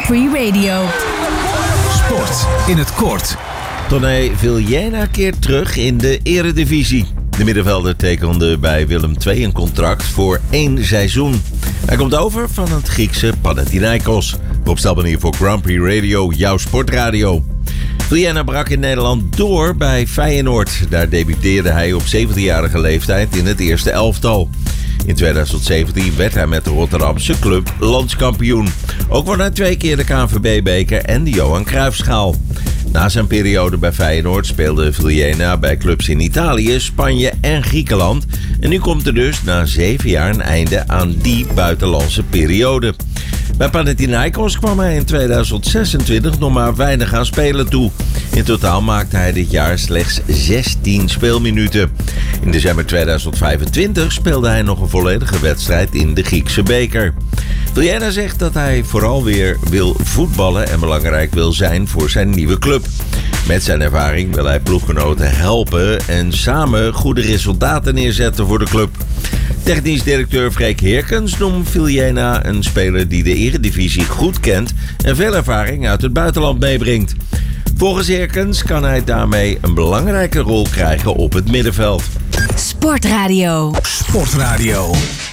Prix Radio. Sport in het kort. Tonné Vilhena keert terug in de Eredivisie. De middenvelder tekende bij Willem II een contract voor 1 seizoen. Hij komt over van het Griekse Panathinaikos. Rob Stelman hier voor Grand Prix Radio, jouw sportradio. Vilhena brak in Nederland door bij Feyenoord. Daar debuteerde hij op 17-jarige leeftijd in het eerste elftal. In 2017 werd hij met de Rotterdamse club landskampioen. Ook won hij 2 keer de KNVB-beker en de Johan Cruijffschaal. Na zijn periode bij Feyenoord speelde Vilhena bij clubs in Italië, Spanje en Griekenland. En nu komt er dus na 7 jaar een einde aan die buitenlandse periode. Bij Panathinaikos kwam hij in 2026 nog maar weinig aan spelen toe. In totaal maakte hij dit jaar slechts 16 speelminuten. In december 2025 speelde hij nog een volledige wedstrijd in de Griekse beker. Vilhena zegt dat hij vooral weer wil voetballen en belangrijk wil zijn voor zijn nieuwe club. Met zijn ervaring wil hij ploeggenoten helpen en samen goede resultaten neerzetten voor de club. Technisch directeur Freek Heerkens noemt Vilhena een speler die de Eredivisie goed kent en veel ervaring uit het buitenland meebrengt. Volgens Heerkens kan hij daarmee een belangrijke rol krijgen op het middenveld. Sportradio. Sportradio.